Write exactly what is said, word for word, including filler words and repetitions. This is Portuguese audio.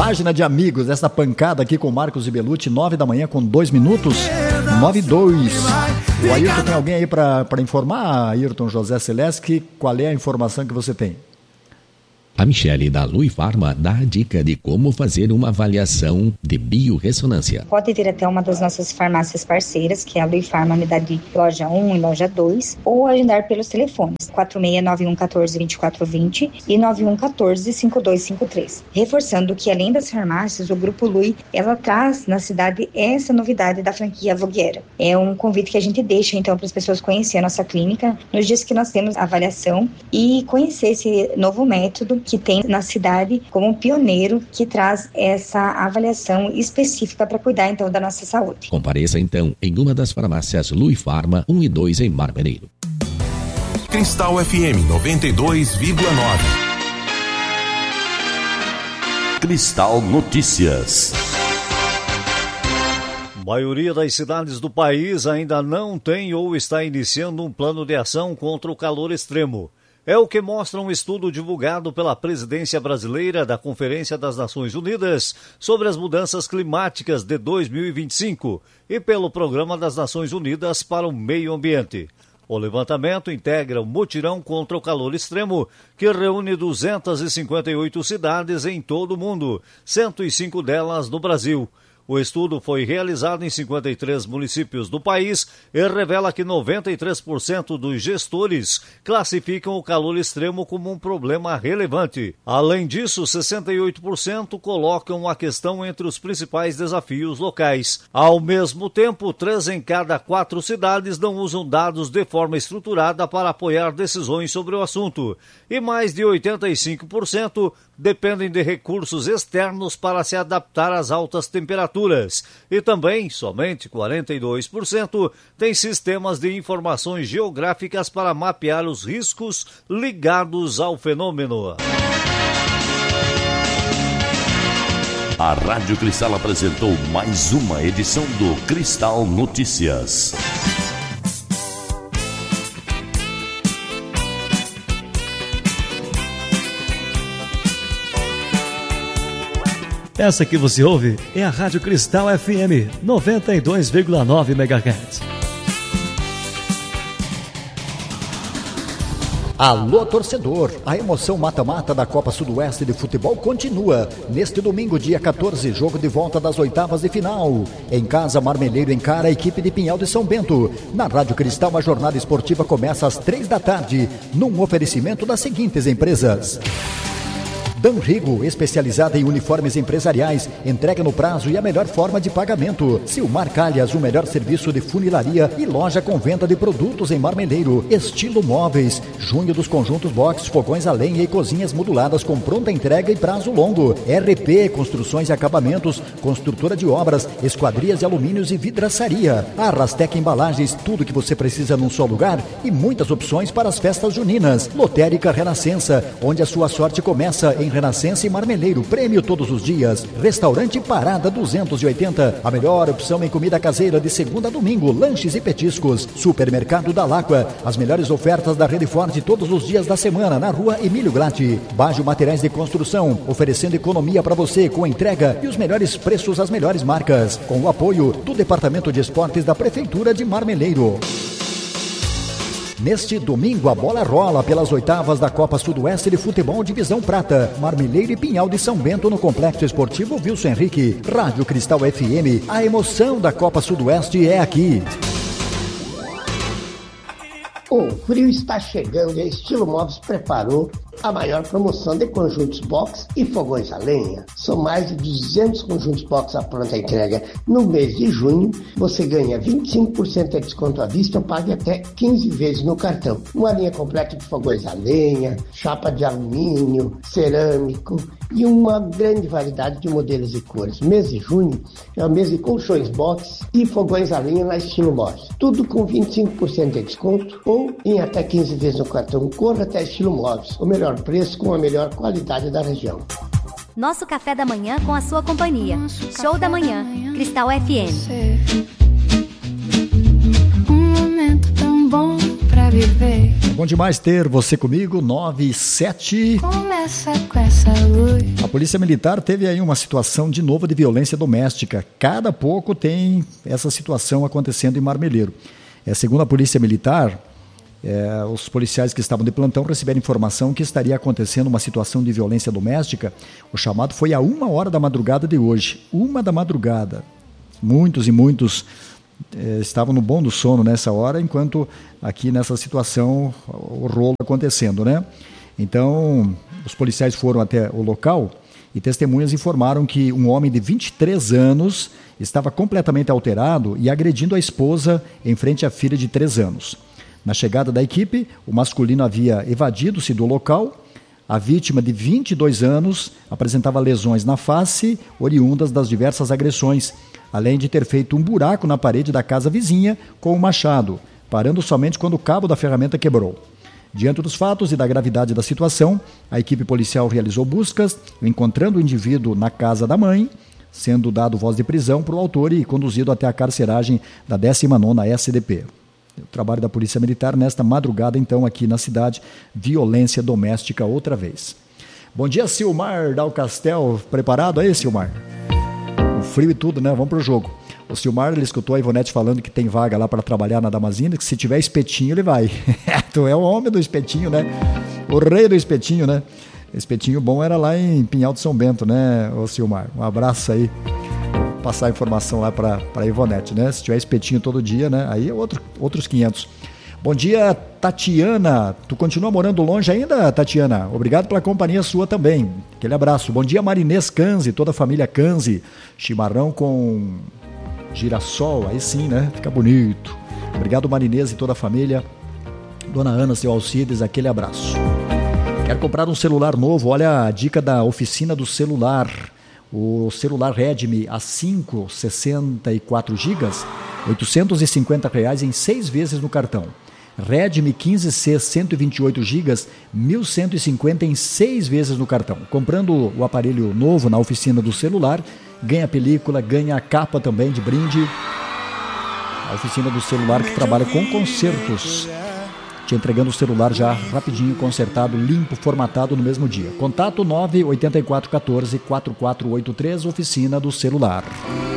página de amigos, essa pancada aqui com Marcos e Belucci, nove da manhã com dois minutos, nove e dois. O Ayrton, tem alguém aí para informar, Ayrton José Celeste, qual é a informação que você tem? A Michele da Lui Farma dá a dica de como fazer uma avaliação de biorressonância. Pode vir até uma das nossas farmácias parceiras, que é a Lui Farma, unidade loja um e loja dois, ou agendar pelos telefones quatro seis nove um um quatro, dois quatro dois zero e nove um um quatro, cinco dois cinco três. Reforçando que, além das farmácias, o Grupo Lui, ela traz na cidade essa novidade da franquia Vogueira. É um convite que a gente deixa, então, para as pessoas conhecerem a nossa clínica nos dias que nós temos a avaliação e conhecer esse novo método que tem na cidade como um pioneiro que traz essa avaliação específica para cuidar, então, da nossa saúde. Compareça, então, em uma das farmácias Lui Farma um e dois em Marmeleiro. Cristal F M noventa e dois vírgula nove. Cristal Notícias. A maioria das cidades do país ainda não tem ou está iniciando um plano de ação contra o calor extremo. É o que mostra um estudo divulgado pela presidência brasileira da Conferência das Nações Unidas sobre as Mudanças Climáticas de dois mil e vinte e cinco e pelo Programa das Nações Unidas para o Meio Ambiente. O levantamento integra o mutirão contra o calor extremo, que reúne duzentas e cinquenta e oito cidades em todo o mundo, cento e cinco delas no Brasil. O estudo foi realizado em cinquenta e três municípios do país e revela que noventa e três por cento dos gestores classificam o calor extremo como um problema relevante. Além disso, sessenta e oito por cento colocam a questão entre os principais desafios locais. Ao mesmo tempo, três em cada quatro cidades não usam dados de forma estruturada para apoiar decisões sobre o assunto. E mais de oitenta e cinco por cento dependem de recursos externos para se adaptar às altas temperaturas. E também, somente quarenta e dois por cento têm sistemas de informações geográficas para mapear os riscos ligados ao fenômeno. A Rádio Cristal apresentou mais uma edição do Cristal Notícias. Essa que você ouve é a Rádio Cristal F M noventa e dois vírgula nove megahertz. Alô, torcedor! A emoção mata-mata da Copa Sudoeste de Futebol continua. Neste domingo, dia quatorze, jogo de volta das oitavas de final. Em casa, Marmeleiro encara a equipe de Pinhal de São Bento. Na Rádio Cristal, a jornada esportiva começa às três da tarde, num oferecimento das seguintes empresas: Danrigo, especializada em uniformes empresariais, entrega no prazo e a melhor forma de pagamento. Silmar Calhas, o melhor serviço de funilaria e loja com venda de produtos em Marmeleiro. Estilo Móveis, junho dos conjuntos box, fogões a lenha e cozinhas moduladas com pronta entrega e prazo longo. R P, construções e acabamentos, construtora de obras, esquadrias de alumínios e vidraçaria. Arrastec Embalagens, tudo que você precisa num só lugar e muitas opções para as festas juninas. Lotérica Renascença, onde a sua sorte começa em Renascença e Marmeleiro, prêmio todos os dias. Restaurante Parada duzentos e oitenta, a melhor opção em comida caseira de segunda a domingo, lanches e petiscos. Supermercado da Laqua, as melhores ofertas da Rede Forte todos os dias da semana, na rua Emílio Glatti. Bajo Materiais de Construção, oferecendo economia para você com entrega e os melhores preços às melhores marcas. Com o apoio do Departamento de Esportes da Prefeitura de Marmeleiro. Neste domingo, a bola rola pelas oitavas da Copa Sudoeste de Futebol Divisão Prata. Marmeleiro e Pinhal de São Bento no Complexo Esportivo Wilson Henrique. Rádio Cristal F M, a emoção da Copa Sudoeste é aqui. O frio está chegando e a Estilo Móveis preparou a maior promoção de conjuntos box e fogões a lenha. São mais de duzentos conjuntos box à pronta entrega. No mês de junho, você ganha vinte e cinco por cento de desconto à vista ou pague até quinze vezes no cartão. Uma linha completa de fogões a lenha, chapa de alumínio, cerâmico e uma grande variedade de modelos e cores. Mês de junho é o mês de colchões box e fogões a lenha na Estilo Móveis. Tudo com vinte e cinco por cento de desconto ou em até quinze vezes no cartão. Corra até Estilo Móveis, o melhor preço com a melhor qualidade da região. Nosso café da manhã com a sua companhia. Show da manhã, Cristal F M. Um momento tão bom pra viver. É bom demais ter você comigo, nove e sete. Começa com essa luz. A Polícia Militar teve aí uma situação de novo de violência doméstica. Cada pouco tem essa situação acontecendo em Marmeleiro. É, segundo a Polícia Militar, é, os policiais que estavam de plantão receberam informação que estaria acontecendo uma situação de violência doméstica. O chamado foi a uma hora da madrugada de hoje. Uma da madrugada. Muitos e muitos é, estavam no bom do sono nessa hora, enquanto aqui nessa situação o rolo acontecendo, né? Então, os policiais foram até o local e testemunhas informaram que um homem de vinte e três anos estava completamente alterado e agredindo a esposa em frente à filha de três anos. Na chegada da equipe, o masculino havia evadido-se do local. A vítima, de vinte e dois anos, apresentava lesões na face, oriundas das diversas agressões, além de ter feito um buraco na parede da casa vizinha com um machado, parando somente quando o cabo da ferramenta quebrou. Diante dos fatos e da gravidade da situação, a equipe policial realizou buscas, encontrando o indivíduo na casa da mãe, sendo dado voz de prisão para o autor e conduzido até a carceragem da décima nona S D P. O trabalho da Polícia Militar nesta madrugada, então, aqui na cidade, violência doméstica outra vez. Bom dia, Silmar Dal Castel. Preparado aí, Silmar? O frio e tudo, né? Vamos pro jogo. O Silmar, ele escutou a Ivonete falando que tem vaga lá para trabalhar na Damazina, que se tiver espetinho, ele vai. Tu é o homem do espetinho, né? O rei do espetinho, né? Espetinho bom era lá em Pinhal de São Bento, né, ô Silmar? Um abraço aí. Vou passar a informação lá para a Ivonete, né? Se tiver espetinho todo dia, né? Aí é outro, outros quinhentos. Bom dia, Tatiana. Tu continua morando longe ainda, Tatiana? Obrigado pela companhia sua também. Aquele abraço. Bom dia, Marinês Canzi, toda a família Canzi. Chimarrão com girassol, aí sim, né? Fica bonito. Obrigado, Marinês e toda a família. Dona Ana, seu Alcides, aquele abraço. Quer comprar um celular novo? Olha a dica da Oficina do Celular. O celular Redmi A cinco, sessenta e quatro gigas, oitocentos e cinquenta reais em seis vezes no cartão. Redmi quinze C, cento e vinte e oito gigas, mil cento e cinquenta em seis vezes no cartão. Comprando o aparelho novo na Oficina do Celular, ganha película, ganha capa também de brinde. A Oficina do Celular que trabalha com consertos, te entregando o celular já rapidinho, consertado, limpo, formatado no mesmo dia. Contato nove oito quatro um quatro, quatro quatro oito três, Oficina do Celular.